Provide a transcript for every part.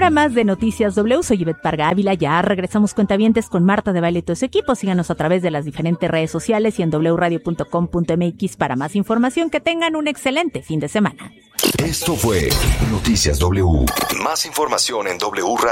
para más de Noticias W. Soy Ivette Parga Ávila. Ya regresamos cuentavientes con Marta de Baile y todo su equipo. Síganos a través de las diferentes redes sociales y en wradio.com.mx para más información. Que tengan un excelente fin de semana. Esto fue Noticias W. Más información en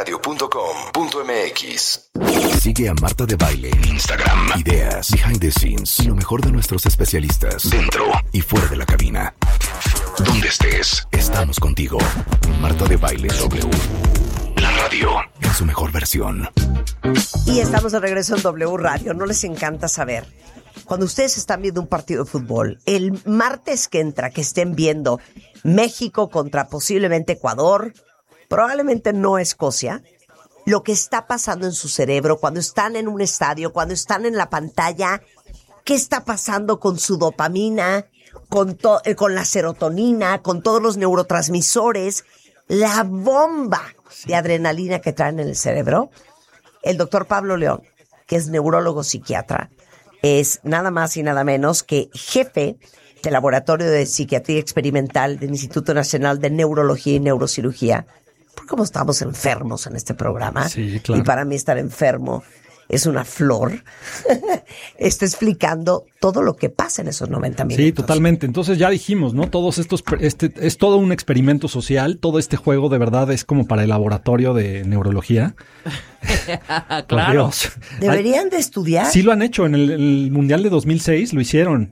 wradio.com.mx. Sigue a Marta de Baile en Instagram. Ideas, behind the scenes y lo mejor de nuestros especialistas dentro y fuera de la cabina. Donde estés, estamos contigo. Marta de Baile W. La radio en su mejor versión. Y estamos de regreso en W Radio. ¿No les encanta saber? Cuando ustedes están viendo un partido de fútbol, el martes que entra, que estén viendo México contra posiblemente Ecuador, probablemente no Escocia, lo que está pasando en su cerebro cuando están en un estadio, cuando están en la pantalla, qué está pasando con su dopamina, con la serotonina, con todos los neurotransmisores, la bomba de adrenalina que traen en el cerebro. El doctor Pablo León, que es neurólogo psiquiatra, es nada más y nada menos que jefe del Laboratorio de Psiquiatría Experimental del Instituto Nacional de Neurología y Neurocirugía. Porque como estamos enfermos en este programa, sí, claro. Y para mí estar enfermo es una flor, está explicando todo lo que pasa en esos 90 minutos. Sí, totalmente. Entonces ya dijimos, ¿no? Todos estos, es todo un experimento social. Todo este juego de verdad es como para el laboratorio de neurología. Claro. Dios. Deberían de estudiar. Sí lo han hecho. En el Mundial de 2006 lo hicieron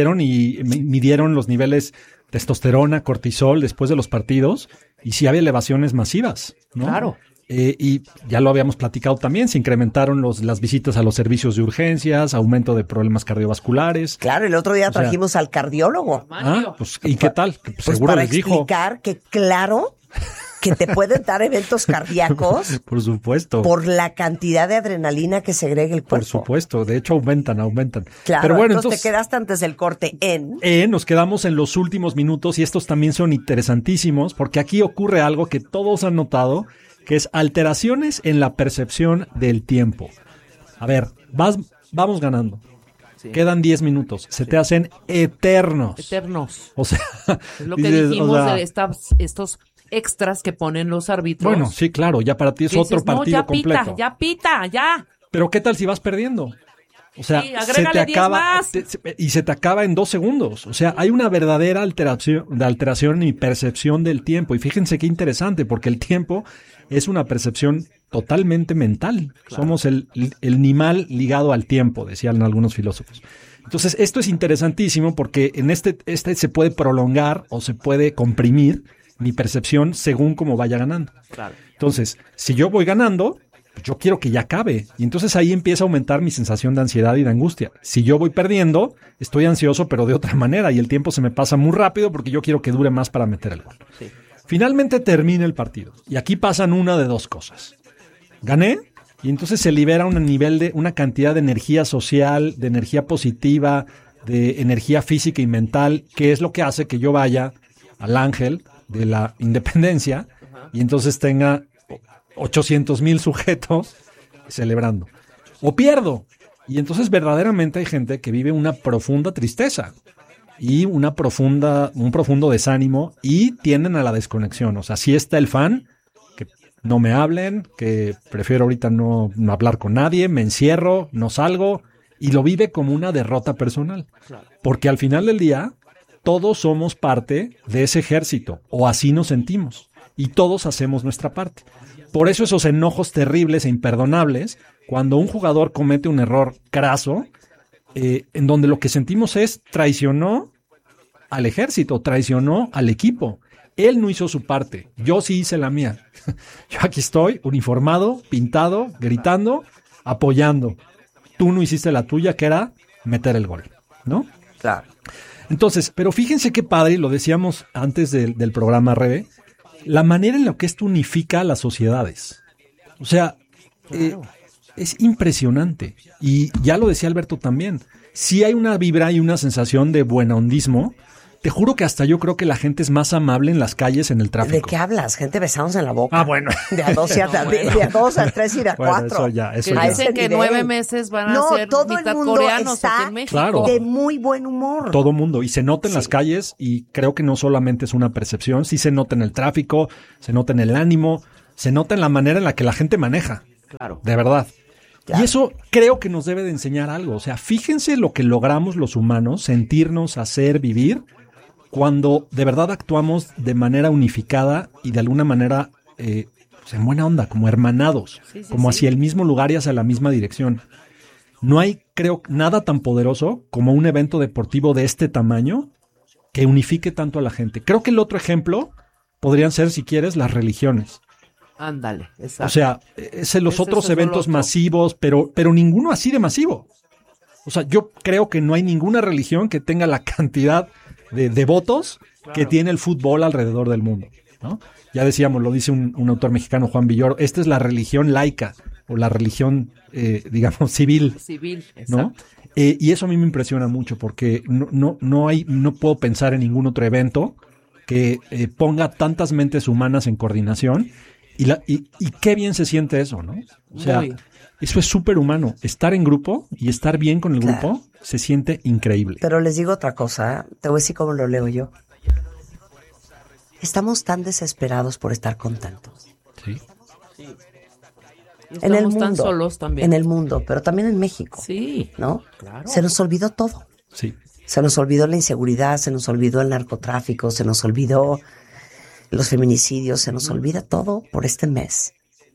y midieron los niveles testosterona, cortisol después de los partidos y sí había elevaciones masivas, ¿no? Claro. Y ya lo habíamos platicado también, se incrementaron las visitas a los servicios de urgencias, aumento de problemas cardiovasculares. Claro, el otro día trajimos al cardiólogo. Pues, ¿y qué tal? Pues seguro para les dijo. explicar que claro que te pueden dar eventos cardíacos. Por supuesto. Por la cantidad de adrenalina que segrega el cuerpo. Por supuesto, de hecho aumentan. Claro, pero bueno, entonces te quedaste antes del corte nos quedamos en los últimos minutos y estos también son interesantísimos porque aquí ocurre algo que todos han notado, que es alteraciones en la percepción del tiempo. A ver, vamos ganando. Sí. Quedan 10 minutos. Se te hacen eternos. Eternos. O sea, es lo que dijimos de estos extras que ponen los árbitros. Bueno, sí, claro, ya para ti es otro partido completo. Ya pita. Pero ¿qué tal si vas perdiendo? O sea, sí, se te acaba y se te acaba en 2 segundos. O sea, hay una verdadera alteración en mi percepción del tiempo. Y fíjense qué interesante, porque el tiempo es una percepción totalmente mental. Claro. Somos el animal ligado al tiempo, decían algunos filósofos. Entonces, esto es interesantísimo porque en este se puede prolongar o se puede comprimir mi percepción según cómo vaya ganando. Claro. Entonces, si yo voy ganando, yo quiero que ya acabe. Y entonces ahí empieza a aumentar mi sensación de ansiedad y de angustia. Si yo voy perdiendo, estoy ansioso, pero de otra manera. Y el tiempo se me pasa muy rápido porque yo quiero que dure más para meter el gol. Sí. Finalmente termina el partido. Y aquí pasan una de dos cosas. Gané, y entonces se libera una cantidad de energía social, de energía positiva, de energía física y mental, que es lo que hace que yo vaya al ángel de la independencia y entonces tenga 800,000 sujetos celebrando. O pierdo. Y entonces verdaderamente hay gente que vive una profunda tristeza y un profundo desánimo y tienden a la desconexión. O sea, si está el fan, que no me hablen, que prefiero ahorita no hablar con nadie, me encierro, no salgo y lo vive como una derrota personal. Porque al final del día todos somos parte de ese ejército, o así nos sentimos, y todos hacemos nuestra parte. Por eso esos enojos terribles e imperdonables, cuando un jugador comete un error craso, en donde lo que sentimos es traicionó al ejército, traicionó al equipo. Él no hizo su parte, yo sí hice la mía. Yo aquí estoy, uniformado, pintado, gritando, apoyando. Tú no hiciste la tuya, que era meter el gol, ¿no? Claro. Entonces, pero fíjense qué padre, y lo decíamos antes del programa, Rebe, la manera en la que esto unifica a las sociedades. O sea, claro. Es impresionante. Y ya lo decía Alberto también, sí hay una vibra y una sensación de buenahondismo. Te juro que hasta yo creo que la gente es más amable en las calles, en el tráfico. ¿De qué hablas? Gente besándose en la boca. Ah, bueno. De a 2 a 3 y a 4. Eso que ya. dicen que 9 meses van a ser todo mitad el mundo coreanos está aquí en México. Claro. De muy buen humor. Todo mundo. Y se nota en las calles y creo que no solamente es una percepción, sí se nota en el tráfico, se nota en el ánimo. Se nota en la manera en la que la gente maneja. Claro. De verdad. Claro. Y eso creo que nos debe de enseñar algo. O sea, fíjense lo que logramos los humanos, sentirnos, hacer, vivir, cuando de verdad actuamos de manera unificada y de alguna manera pues en buena onda, como hermanados, como hacia el mismo lugar y hacia la misma dirección. No hay, creo, nada tan poderoso como un evento deportivo de este tamaño que unifique tanto a la gente. Creo que el otro ejemplo podrían ser, si quieres, las religiones. Ándale, exacto. O sea, los otros eventos masivos, pero ninguno así de masivo. O sea, yo creo que no hay ninguna religión que tenga la cantidad de devotos que tiene el fútbol alrededor del mundo, ¿no? Ya decíamos, lo dice un autor mexicano, Juan Villoro, esta es la religión laica o la religión, digamos, civil. Civil, exacto. ¿No? Y eso a mí me impresiona mucho porque no puedo pensar en ningún otro evento que ponga tantas mentes humanas en coordinación. Y qué bien se siente eso, ¿no? O sea, eso es súper humano. Estar en grupo y estar bien con el grupo se siente increíble. Pero les digo otra cosa, te voy a decir cómo lo leo yo. Estamos tan desesperados por estar contentos. Sí. En el mundo, tan solos también. En el mundo, pero también en México. Sí. ¿No? Claro. Se nos olvidó todo. Sí. Se nos olvidó la inseguridad, se nos olvidó el narcotráfico, se nos olvidó los feminicidios, se nos olvida todo por este mes.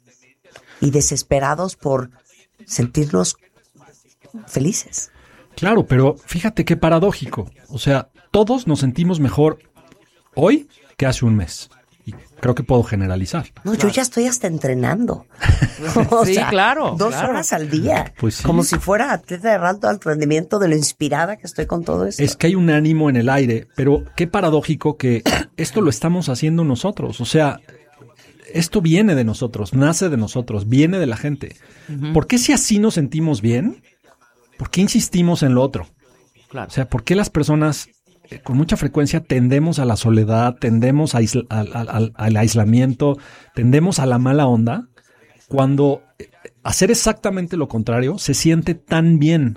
Y desesperados por sentirnos felices. Claro, pero fíjate qué paradójico. O sea, todos nos sentimos mejor hoy que hace un mes. Y creo que puedo generalizar. No, yo ya estoy hasta entrenando. O Sí, sea, claro. 2 horas al día. Pues sí. Como si fuera atleta de alto rendimiento, de lo inspirada que estoy con todo esto. Es que hay un ánimo en el aire, pero qué paradójico que esto lo estamos haciendo nosotros. O sea, esto viene de nosotros, nace de nosotros, viene de la gente. ¿Por qué si así nos sentimos bien? ¿Por qué insistimos en lo otro? Claro. O sea, ¿por qué las personas con mucha frecuencia tendemos a la soledad, tendemos al aislamiento, tendemos a la mala onda, cuando hacer exactamente lo contrario se siente tan bien?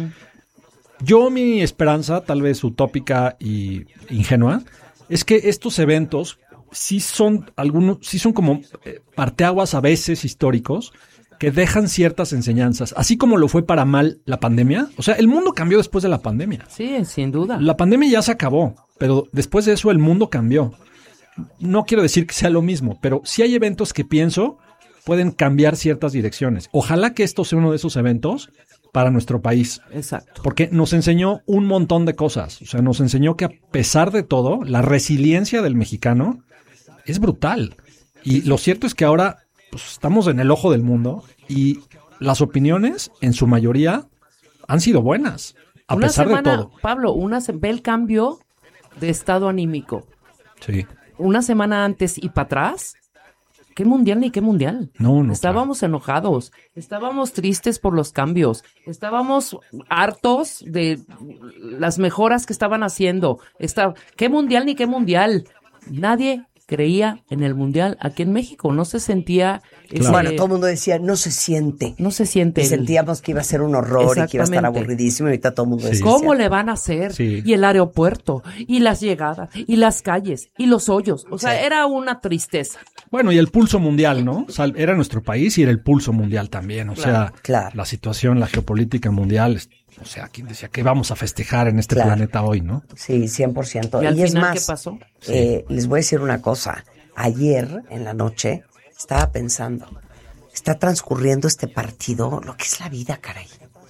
Yo, mi esperanza, tal vez utópica y ingenua, es que estos eventos sí son como parteaguas a veces históricos que dejan ciertas enseñanzas, así como lo fue para mal la pandemia. O sea, el mundo cambió después de la pandemia. Sí, sin duda. La pandemia ya se acabó, pero después de eso el mundo cambió. No quiero decir que sea lo mismo, pero sí hay eventos que pienso pueden cambiar ciertas direcciones. Ojalá que esto sea uno de esos eventos para nuestro país. Exacto. Porque nos enseñó un montón de cosas. O sea, nos enseñó que a pesar de todo, la resiliencia del mexicano es brutal. Y lo cierto es que ahora pues, estamos en el ojo del mundo y las opiniones, en su mayoría, han sido buenas, a pesar de todo. Pablo, ve el cambio de estado anímico. Sí. Una semana antes y para atrás, ¿qué mundial ni qué mundial? No, estábamos enojados, estábamos tristes por los cambios, estábamos hartos de las mejoras que estaban haciendo. ¿Qué mundial ni qué mundial? Nadie creía en el mundial aquí en México, no se sentía... Bueno, todo el mundo decía, no se siente. No se siente. Y sentíamos que iba a ser un horror y que iba a estar aburridísimo y ahorita todo el mundo decía. ¿Cómo le van a hacer? Sí. Y el aeropuerto, y las llegadas, y las calles, y los hoyos. O sea, era una tristeza. Bueno, y el pulso mundial, ¿no? O sea, era nuestro país y era el pulso mundial también. O sea, claro. La situación, la geopolítica mundial, o sea, ¿quién decía qué vamos a festejar en este planeta hoy, no? Sí, 100%. ¿Y al es final más, qué pasó? Les voy a decir una cosa. Ayer, en la noche, estaba pensando, está transcurriendo este partido, lo que es la vida, caray.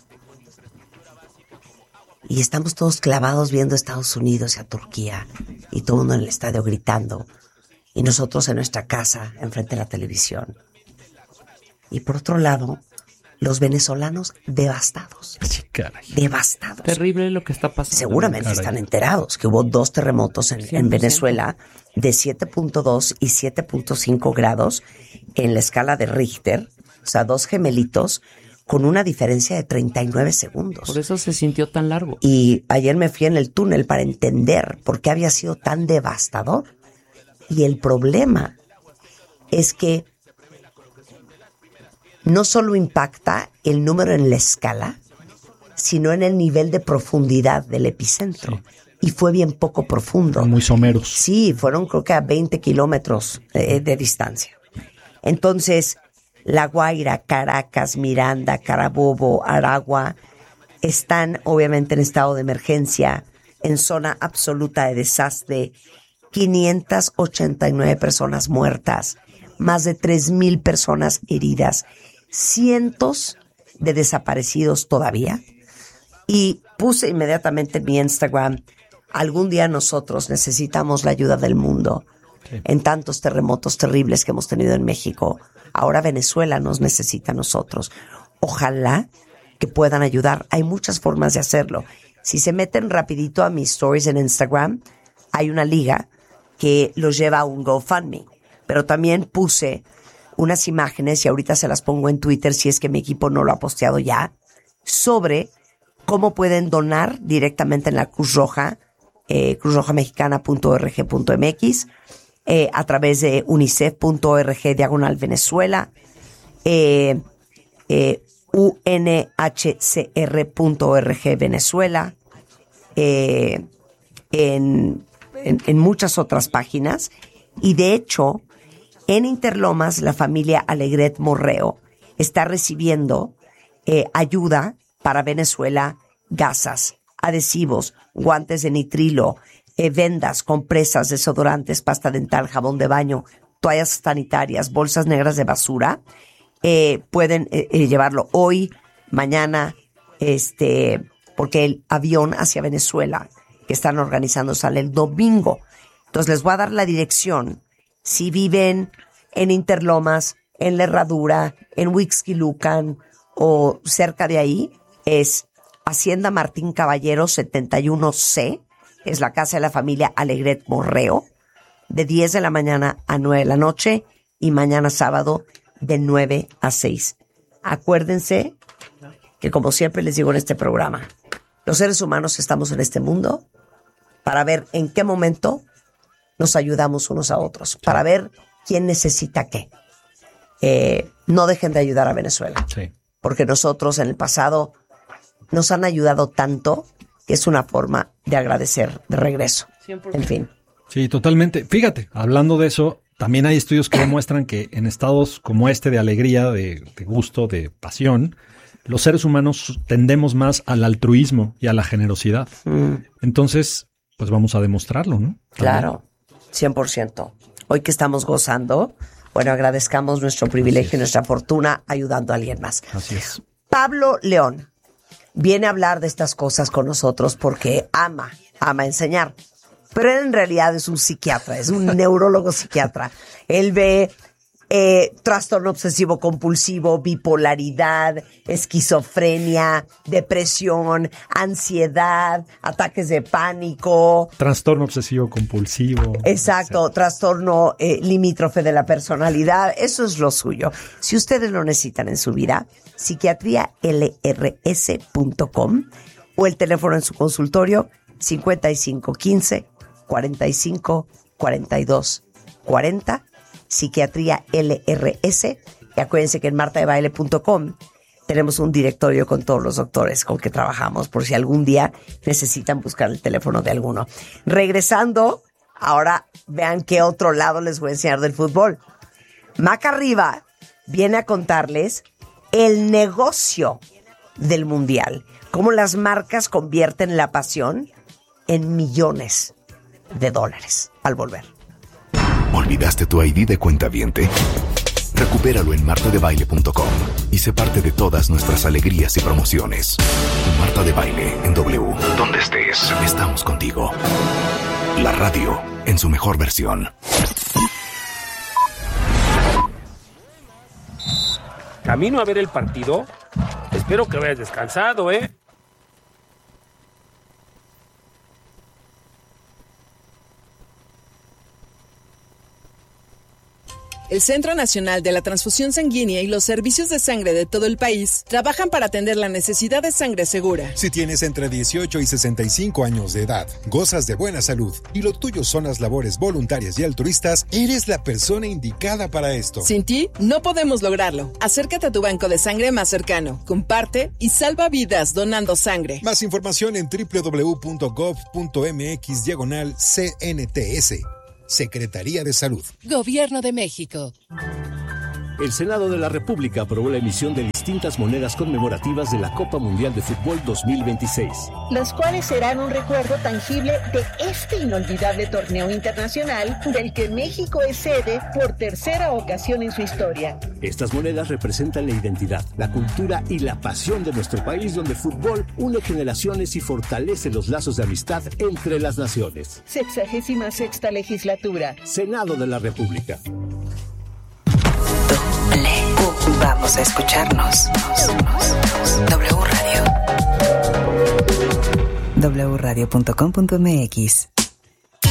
Y estamos todos clavados viendo a Estados Unidos y a Turquía, y todo el mundo en el estadio gritando, y nosotros en nuestra casa, enfrente de la televisión. Y por otro lado, los venezolanos devastados. Sí, caray. Devastados. Terrible lo que está pasando. Seguramente están enterados que hubo 2 terremotos en Venezuela de 7.2 y 7.5 grados en la escala de Richter, o sea, 2 gemelitos con una diferencia de 39 segundos. Por eso se sintió tan largo. Y ayer me fui en el túnel para entender por qué había sido tan devastador. Y el problema es que no solo impacta el número en la escala, sino en el nivel de profundidad del epicentro. Sí. Y fue bien poco profundo. Muy someros. Sí, fueron creo que a 20 kilómetros de distancia. Entonces, La Guaira, Caracas, Miranda, Carabobo, Aragua están obviamente en estado de emergencia, en zona absoluta de desastre. 589 personas muertas, más de 3,000 personas heridas, cientos de desaparecidos todavía. Y puse inmediatamente en mi Instagram, algún día nosotros necesitamos la ayuda del mundo. Sí. En tantos terremotos terribles que hemos tenido en México. Ahora Venezuela nos necesita a nosotros. Ojalá que puedan ayudar. Hay muchas formas de hacerlo. Si se meten rapidito a mis stories en Instagram, hay una liga que los lleva a un GoFundMe. Pero también puse unas imágenes, y ahorita se las pongo en Twitter si es que mi equipo no lo ha posteado ya, sobre cómo pueden donar directamente en la Cruz Roja, cruzrojamexicana.org.mx, a través de unicef.org/Venezuela, UNHCR.org Venezuela, en muchas otras páginas. Y de hecho, en Interlomas, la familia Alegret Morreo está recibiendo ayuda para Venezuela, gasas, adhesivos, guantes de nitrilo, vendas, compresas, desodorantes, pasta dental, jabón de baño, toallas sanitarias, bolsas negras de basura. Pueden llevarlo hoy, mañana, porque el avión hacia Venezuela que están organizando sale el domingo. Entonces les voy a dar la dirección. Si viven en Interlomas, en La Herradura, en Huixquilucan o cerca de ahí, es Hacienda Martín Caballero 71C, es la casa de la familia Alegret Morreo, de 10 de la mañana a 9 de la noche y mañana sábado de 9 a 6. Acuérdense que, como siempre les digo en este programa, los seres humanos estamos en este mundo para ver en qué momento nos ayudamos unos a otros, para ver quién necesita qué. No dejen de ayudar a Venezuela, sí, porque nosotros en el pasado nos han ayudado tanto que es una forma de agradecer de regreso. 100%. En fin. Sí, totalmente. Fíjate, hablando de eso, también hay estudios que demuestran que en estados como este de alegría, de gusto, de pasión, los seres humanos tendemos más al altruismo y a la generosidad. Entonces, pues vamos a demostrarlo, ¿no? Claro, 100%. Hoy que estamos gozando, bueno, agradezcamos nuestro privilegio y nuestra fortuna ayudando a alguien más. Así es. Pablo León viene a hablar de estas cosas con nosotros porque ama enseñar. Pero él en realidad es un psiquiatra, es un neurólogo psiquiatra. Él ve trastorno obsesivo compulsivo, bipolaridad, esquizofrenia, depresión, ansiedad, ataques de pánico. Trastorno obsesivo compulsivo. Exacto, trastorno limítrofe de la personalidad. Eso es lo suyo. Si ustedes lo necesitan en su vida, psiquiatrialrs.com o el teléfono en su consultorio 5515 45 42 40, Psiquiatría LRS. Y acuérdense que en martadebaile.com tenemos un directorio con todos los doctores con que trabajamos, por si algún día necesitan buscar el teléfono de alguno. Regresando, ahora vean qué otro lado les voy a enseñar del fútbol. Maca Riva viene a contarles el negocio del mundial, cómo las marcas convierten la pasión en millones de dólares. Al volver. ¿Olvidaste tu ID de cuentaviente? Recupéralo en martadebaile.com y sé parte de todas nuestras alegrías y promociones. Marta de Baile en W. Donde estés, estamos contigo. La radio en su mejor versión. Camino a ver el partido. Espero que hayas descansado, ¿eh? El Centro Nacional de la Transfusión Sanguínea y los servicios de sangre de todo el país trabajan para atender la necesidad de sangre segura. Si tienes entre 18 y 65 años de edad, gozas de buena salud y lo tuyo son las labores voluntarias y altruistas, eres la persona indicada para esto. Sin ti, no podemos lograrlo. Acércate a tu banco de sangre más cercano, comparte y salva vidas donando sangre. Más información en www.gov.mx/CNTS. Secretaría de Salud. Gobierno de México. El Senado de la República aprobó la emisión de distintas monedas conmemorativas de la Copa Mundial de Fútbol 2026. Las cuales serán un recuerdo tangible de este inolvidable torneo internacional del que México es sede por tercera ocasión en su historia. Estas monedas representan la identidad, la cultura y la pasión de nuestro país, donde el fútbol une generaciones y fortalece los lazos de amistad entre las naciones. 66ª legislatura. Senado de la República. Vamos a escucharnos. W Radio. wradio.com.mx